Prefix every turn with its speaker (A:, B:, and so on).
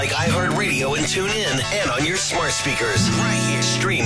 A: like iHeartRadio and tune in and on your smart speakers. Right here. Stream